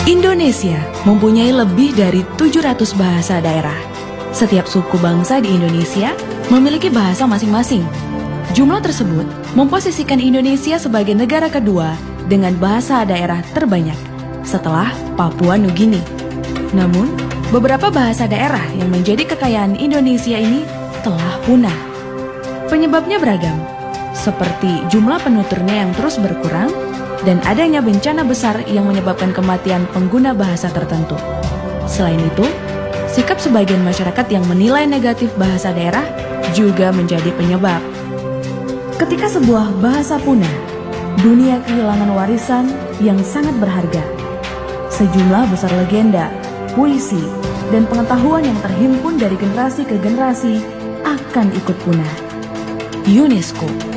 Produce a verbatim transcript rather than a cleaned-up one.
Indonesia mempunyai lebih dari tujuh ratus bahasa daerah. Setiap suku bangsa di Indonesia memiliki bahasa masing-masing. Jumlah tersebut memposisikan Indonesia sebagai negara kedua dengan bahasa daerah terbanyak setelah Papua Nugini. Namun, beberapa bahasa daerah yang menjadi kekayaan Indonesia ini telah punah. Penyebabnya beragam, seperti jumlah penuturnya yang terus berkurang dan adanya bencana besar yang menyebabkan kematian pengguna bahasa tertentu. Selain itu, sikap sebagian masyarakat yang menilai negatif bahasa daerah juga menjadi penyebab. Ketika sebuah bahasa punah, dunia kehilangan warisan yang sangat berharga. Sejumlah besar legenda, puisi, dan pengetahuan yang terhimpun dari generasi ke generasi akan ikut punah. UNESCO